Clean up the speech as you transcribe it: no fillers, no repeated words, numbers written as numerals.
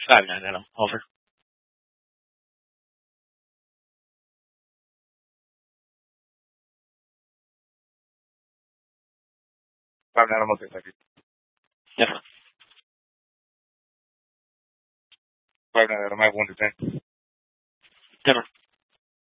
5-9, Adam. Over. 5-9, I'm okay, thank you. Never. 5-9, Adam, I have 1 to 10. Never.